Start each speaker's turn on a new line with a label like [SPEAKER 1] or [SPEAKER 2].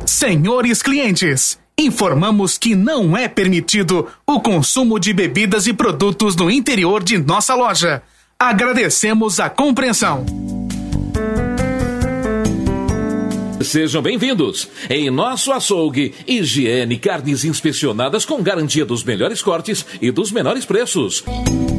[SPEAKER 1] Senhores clientes, informamos que não é permitido o consumo de bebidas e produtos no interior de nossa loja. Agradecemos a compreensão.
[SPEAKER 2] Sejam bem-vindos. Em nosso açougue, higiene, carnes inspecionadas com garantia dos melhores cortes e dos menores preços.